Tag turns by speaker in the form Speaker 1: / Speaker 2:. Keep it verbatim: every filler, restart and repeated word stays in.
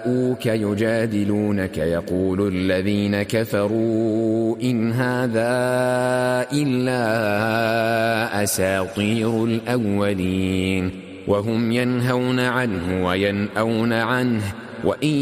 Speaker 1: جاءوك يجادلونك يقول الذين كفروا إن هذا إلا أساطير الأولين وهم ينهون عنه وينأون عنه وإن